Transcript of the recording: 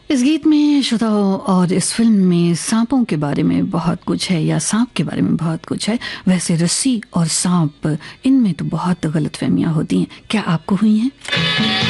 इस गीत में श्रोताओं और इस फिल्म में सांपों के बारे में बहुत कुछ है या सांप के बारे में बहुत कुछ है। वैसे रस्सी और सांप, इनमें तो बहुत गलतफहमियां होती हैं। क्या आपको हुई हैं?